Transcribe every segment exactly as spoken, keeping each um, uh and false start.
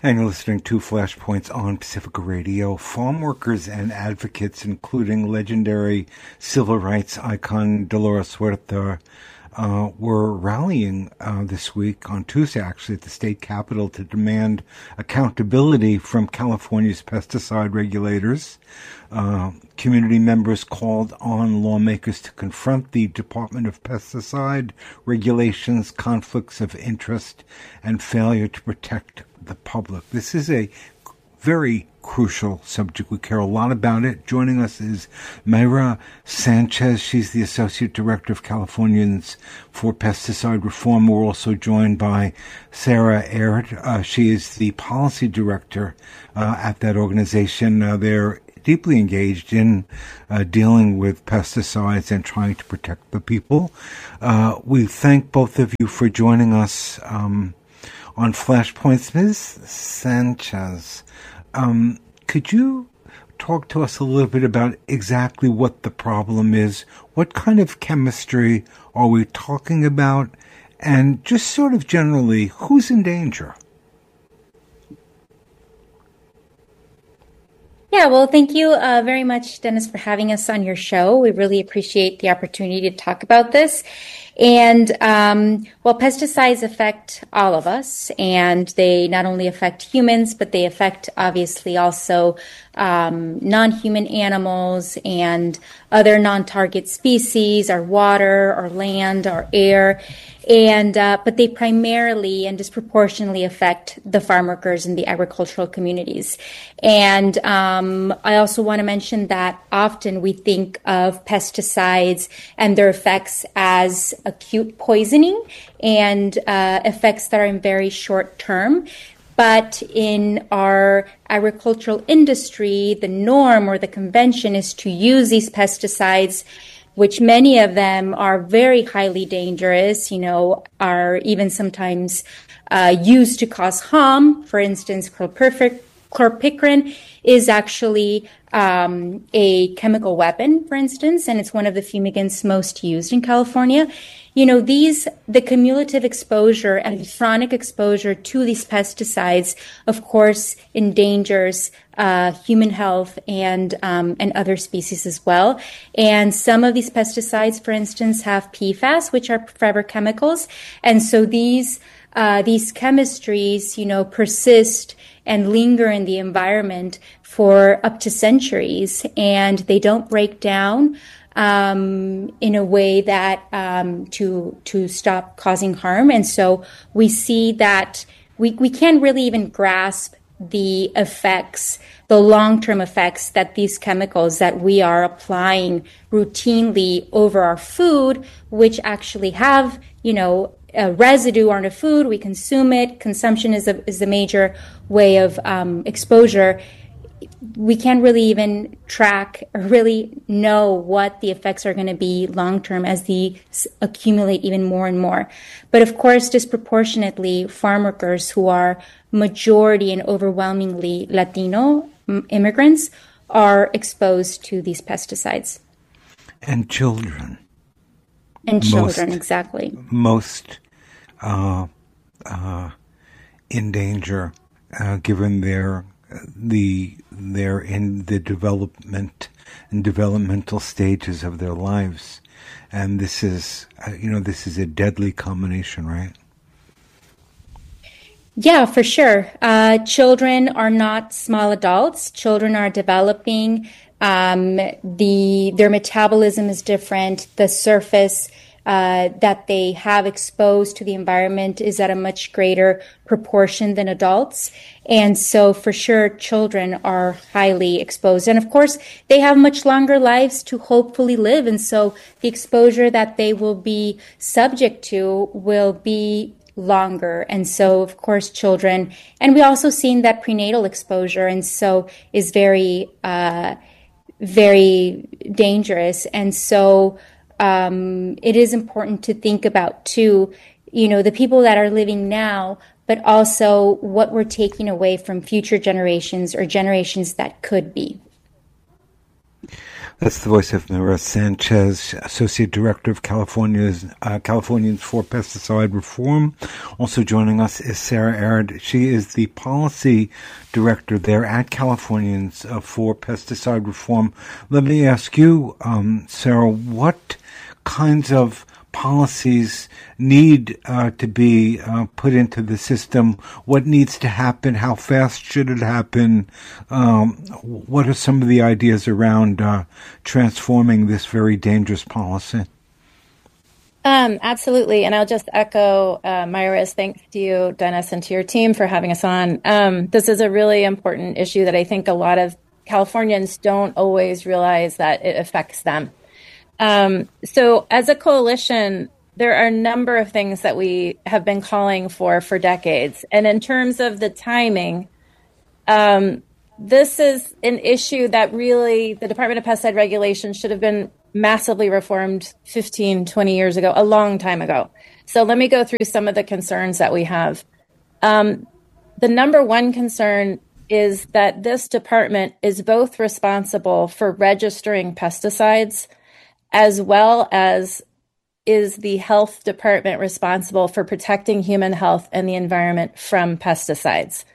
And you're listening to Flashpoints on Pacifica Radio. Farm workers and advocates, including legendary civil rights icon Dolores Huerta, uh, were rallying uh, this week, on Tuesday actually, at the state capitol to demand accountability from California's pesticide regulators. Uh, community members called on lawmakers to confront the Department of Pesticide regulations, conflicts of interest, and failure to protect the public. This is a very crucial subject. We care a lot about it. Joining us is Mayra Sanchez. She's the Associate Director of Californians for Pesticide Reform. We're also joined by Sarah Aird. Uh, she is the Policy Director uh, at that organization. Uh, they're deeply engaged in uh, dealing with pesticides and trying to protect the people. Uh, we thank both of you for joining us um, on Flashpoints. Miz Sanchez, um, could you talk to us a little bit about exactly what the problem is? What kind of chemistry are we talking about? And just sort of generally, who's in danger? Yeah, well, thank you uh, very much, Dennis, for having us on your show. We really appreciate the opportunity to talk about this. And, um, well, pesticides affect all of us, and they not only affect humans, but they affect, obviously, also um, non-human animals and other non-target species, our water, our land, our air. And uh, but they primarily and disproportionately affect the farm workers and the agricultural communities. And um, I also want to mention that often we think of pesticides and their effects as acute poisoning and uh, effects that are in very short term. But in our agricultural industry, the norm or the convention is to use these pesticides, which many of them are very highly dangerous, you know, are even sometimes uh, used to cause harm. For instance, chlorpyrifos chlorpicrin is actually um, a chemical weapon, for instance, and it's one of the fumigants most used in California. You know, these, the cumulative exposure and the chronic exposure to these pesticides, of course, endangers uh, human health and um, and other species as well. And some of these pesticides, for instance, have P FAS, which are forever chemicals, and so these uh, these chemistries, you know, persist and linger in the environment for up to centuries, and they don't break down um, in a way that um, to to stop causing harm. And so we see that we, we can't really even grasp the effects, the long-term effects that these chemicals that we are applying routinely over our food, which actually have, you know, a residue on the food, we consume it. Consumption is a is a major way of um, exposure. We can't really even track or really know what the effects are going to be long term as these accumulate even more and more. But of course, disproportionately, farm workers who are majority and overwhelmingly Latino immigrants are exposed to these pesticides. And children. And children, most, exactly. Most uh, uh, in danger, uh, given their the they're in the development and developmental stages of their lives, and this is uh, you know this is a deadly combination, right? Yeah, for sure. Uh, children are not small adults. Children are developing. Um, the their metabolism is different. The surface uh, that they have exposed to the environment is at a much greater proportion than adults. And so for sure, children are highly exposed. And of course, they have much longer lives to hopefully live. And so the exposure that they will be subject to will be longer. And so, of course, children, and we also seen that prenatal exposure, and so is very, uh, very dangerous. And so um, it is important to think about, too, you know, the people that are living now, but also what we're taking away from future generations or generations that could be. That's the voice of Mira Sanchez, Associate Director of California's uh, Californians for Pesticide Reform. Also joining us is Sarah Arid. She is the Policy Director there at Californians uh, for Pesticide Reform. Let me ask you, um, Sarah, what kinds of policies need uh, to be uh, put into the system? What needs to happen? How fast should it happen? Um, what are some of the ideas around uh, transforming this very dangerous policy? Um, absolutely. And I'll just echo uh, Myra's thanks to you, Dennis, and to your team for having us on. Um, this is a really important issue that I think a lot of Californians don't always realize that it affects them. Um, so as a coalition, there are a number of things that we have been calling for for decades. And in terms of the timing, um, this is an issue that really the Department of Pesticide Regulation should have been massively reformed fifteen, twenty years ago, a long time ago. So let me go through some of the concerns that we have. Um, the number one concern is that this department is both responsible for registering pesticides as well as is the health department responsible for protecting human health and the environment from pesticides.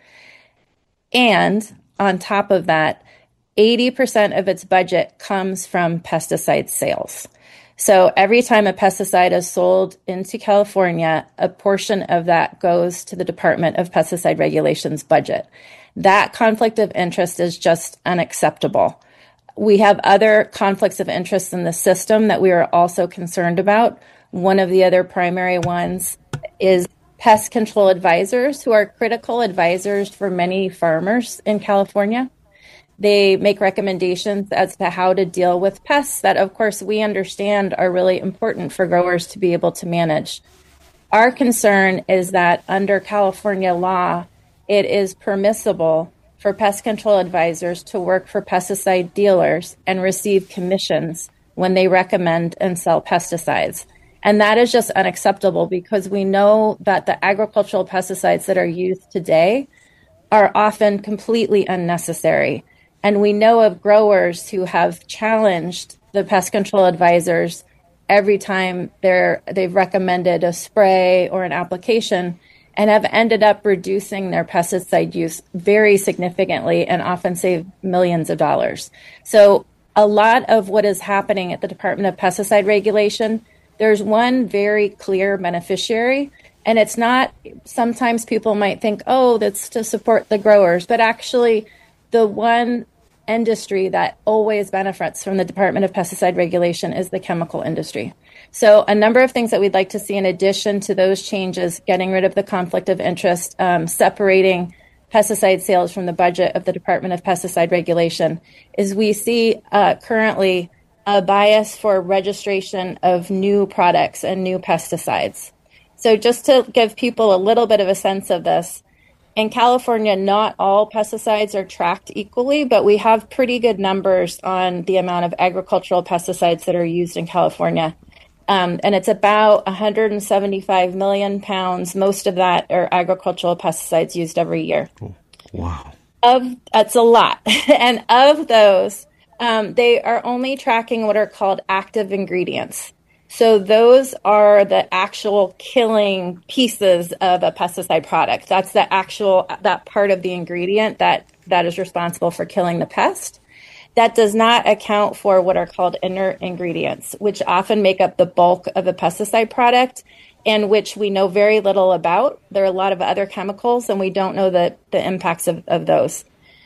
And on top of that, eighty percent of its budget comes from pesticide sales. So every time a pesticide is sold into California, a portion of that goes to the Department of Pesticide Regulation's budget. That conflict of interest is just unacceptable. We have other conflicts of interest in the system that we are also concerned about. One of the other primary ones is pest control advisors, who are critical advisors for many farmers in California. They make recommendations as to how to deal with pests that, of course, we understand are really important for growers to be able to manage. Our concern is that under California law, it is permissible for pest control advisors to work for pesticide dealers and receive commissions when they recommend and sell pesticides. And that is just unacceptable because we know that the agricultural pesticides that are used today are often completely unnecessary. And we know of growers who have challenged the pest control advisors every time they're, they've recommended a spray or an application, and have ended up reducing their pesticide use very significantly and often save millions of dollars. So a lot of what is happening at the Department of Pesticide Regulation, there's one very clear beneficiary, and it's not, sometimes people might think, oh, that's to support the growers, but actually the one industry that always benefits from the Department of Pesticide Regulation is the chemical industry. So a number of things that we'd like to see in addition to those changes, getting rid of the conflict of interest, um, separating pesticide sales from the budget of the Department of Pesticide Regulation, is we see uh, currently a bias for registration of new products and new pesticides. So just to give people a little bit of a sense of this, in California, not all pesticides are tracked equally, but we have pretty good numbers on the amount of agricultural pesticides that are used in California. Um, and it's about one hundred seventy-five million pounds. Most of that are agricultural pesticides used every year. Wow. Of that's a lot. And of those, um, they are only tracking what are called active ingredients. So those are the actual killing pieces of a pesticide product. That's the actual, that part of the ingredient that, that is responsible for killing the pest. That does not account for what are called inert ingredients, which often make up the bulk of a pesticide product and which we know very little about. There are a lot of other chemicals, and we don't know the, the impacts of, of those.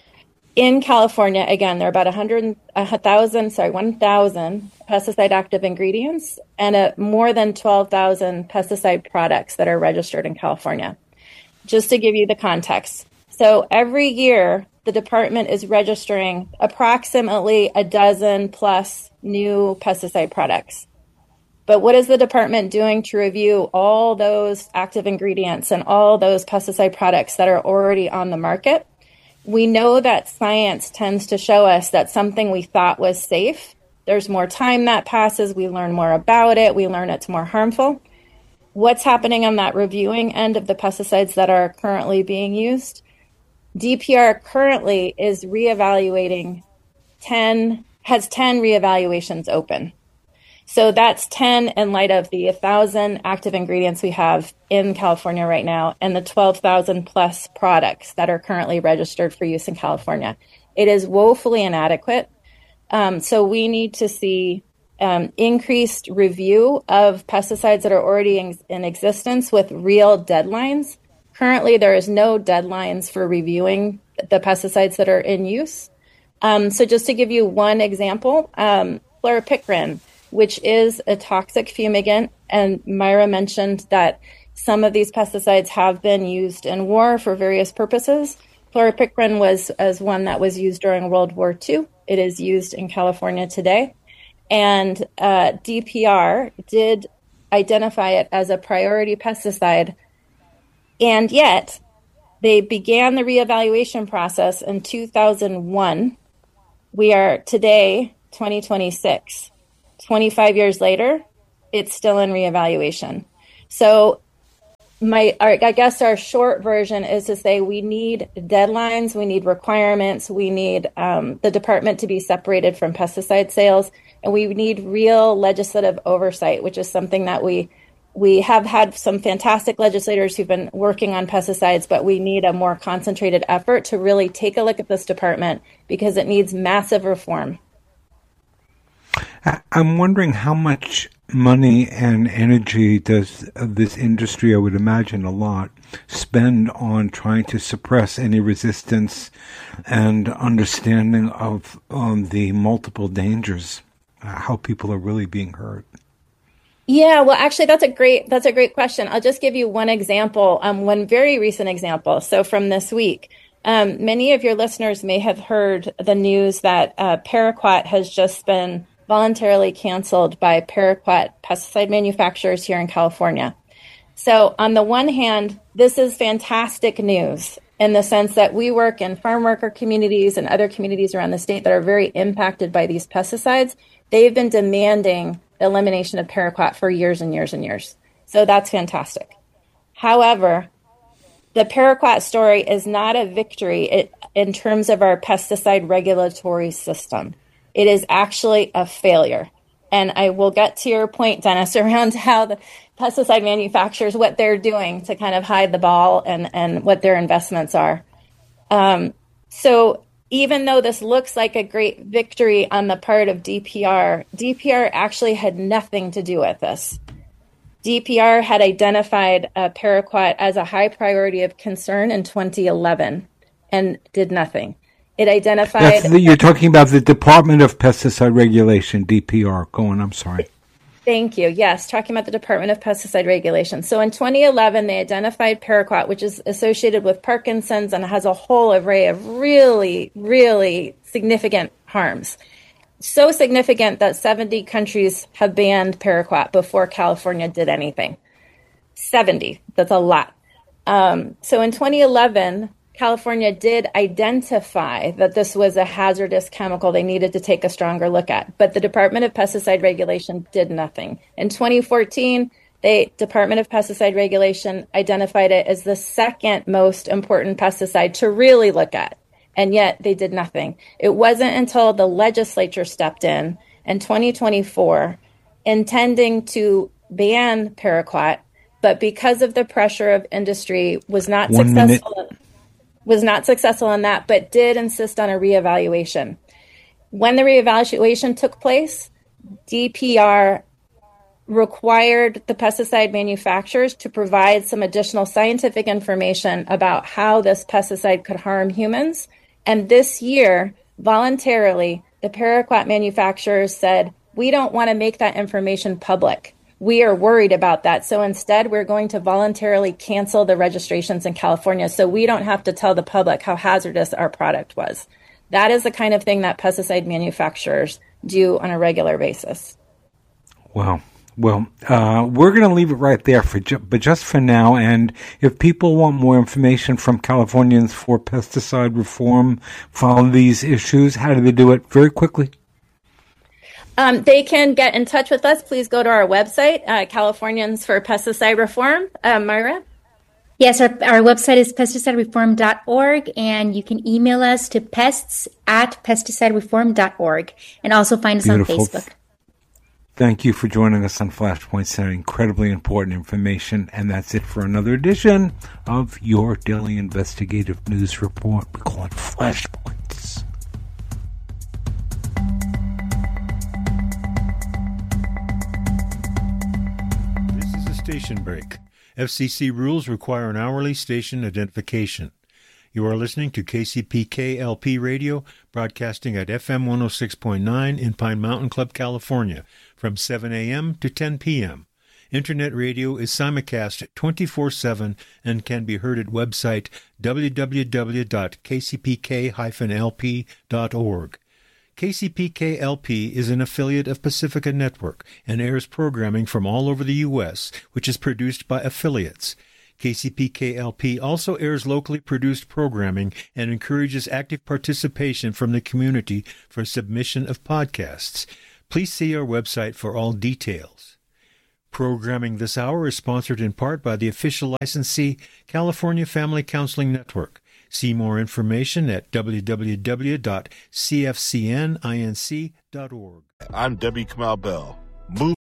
In California, again, there are about one hundred, one thousand, sorry, one thousand pesticide active ingredients and a, more than twelve thousand pesticide products that are registered in California. Just to give you the context. So every year, the department is registering approximately a dozen plus new pesticide products. But what is the department doing to review all those active ingredients and all those pesticide products that are already on the market? We know that science tends to show us that something we thought was safe, there's more time that passes, we learn more about it, we learn it's more harmful. What's happening on that reviewing end of the pesticides that are currently being used? D P R currently is reevaluating ten has ten reevaluations open. So that's ten in light of the one thousand active ingredients we have in California right now and the twelve thousand plus products that are currently registered for use in California. It is woefully inadequate. Um, so we need to see um, increased review of pesticides that are already in, in existence with real deadlines. Currently, there is no deadlines for reviewing the pesticides that are in use. Um, so just to give you one example, um, chloropicrin, which is a toxic fumigant, and Myra mentioned that some of these pesticides have been used in war for various purposes. Chloropicrin was as one that was used during World War Two. It is used in California today. And uh, D P R did identify it as a priority pesticide, and yet they began the reevaluation process in two thousand one. We are today, twenty twenty-six. twenty-five years later, it's still in reevaluation. So my, our, I guess our short version is to say we need deadlines, we need requirements, we need um, the department to be separated from pesticide sales, and we need real legislative oversight, which is something that we we have had some fantastic legislators who've been working on pesticides, but we need a more concentrated effort to really take a look at this department because it needs massive reform. I'm wondering how much money and energy does this industry, I would imagine a lot, spend on trying to suppress any resistance and understanding of um, the multiple dangers, uh, how people are really being hurt. Yeah, well, actually, that's a great that's a great question. I'll just give you one example, um, one very recent example. So from this week, um, many of your listeners may have heard the news that uh, paraquat has just been voluntarily canceled by paraquat pesticide manufacturers here in California. So on the one hand, this is fantastic news in the sense that we work in farm worker communities and other communities around the state that are very impacted by these pesticides. They've been demanding the elimination of paraquat for years and years and years. So that's fantastic. However, the paraquat story is not a victory in terms of our pesticide regulatory system. It is actually a failure. And I will get to your point, Dennis, around how the pesticide manufacturers, what they're doing to kind of hide the ball and, and what their investments are. Um, so even though this looks like a great victory on the part of D P R, D P R actually had nothing to do with this. D P R had identified uh, paraquat as a high priority of concern in twenty eleven and did nothing. It identified... That's the, you're talking about the Department of Pesticide Regulation, D P R. Go on, I'm sorry. Thank you. Yes, talking about the Department of Pesticide Regulation. So in twenty eleven, they identified paraquat, which is associated with Parkinson's and has a whole array of really, really significant harms. So significant that seventy countries have banned paraquat before California did anything. seventy, that's a lot. Um, so in twenty eleven... California did identify that this was a hazardous chemical they needed to take a stronger look at, but the Department of Pesticide Regulation did nothing. In twenty fourteen, the Department of Pesticide Regulation identified it as the second most important pesticide to really look at, and yet they did nothing. It wasn't until the legislature stepped in in twenty twenty-four, intending to ban paraquat, but because of the pressure of industry, was not One successful. minute. was not successful in that, but did insist on a reevaluation. When the reevaluation took place, D P R required the pesticide manufacturers to provide some additional scientific information about how this pesticide could harm humans. And this year, voluntarily, the paraquat manufacturers said, we don't want to make that information public. We are worried about that. So instead, we're going to voluntarily cancel the registrations in California so we don't have to tell the public how hazardous our product was. That is the kind of thing that pesticide manufacturers do on a regular basis. Wow. Well, uh, we're going to leave it right there, for ju- but just for now. And if people want more information from Californians for pesticide reform, follow these issues, how do they do it? Very quickly. Um, they can get in touch with us. Please go to our website, uh, Californians for Pesticide Reform. Uh, Myra? Yes, our, our website is pesticide reform dot org, and you can email us to pests at pesticide reform dot org, and also find us Beautiful. on Facebook. Thank you for joining us on Flashpoints. That incredibly important information. And that's it for another edition of your daily investigative news report. We call it Flashpoints. This is a station break. F C C rules require an hourly station identification. You are listening to K C P K L P Radio, broadcasting at F M one oh six point nine in Pine Mountain Club, California, from seven a.m. to ten p.m. Internet radio is simulcast twenty-four seven and can be heard at website w w w dot k c p k dash l p dot org. K C P K L P is an affiliate of Pacifica Network and airs programming from all over the U S, which is produced by affiliates. K C P K L P also airs locally produced programming and encourages active participation from the community for submission of podcasts. Please see our website for all details. Programming this hour is sponsored in part by the official licensee, California Family Counseling Network. See more information at w w w dot c f c n inc dot org. I'm Debbie Kamau Bell. Move